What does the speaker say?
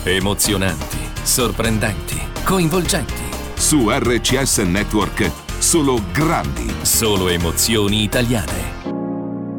Emozionanti, sorprendenti, coinvolgenti. Su RCS Network, solo grandi. Solo emozioni italiane.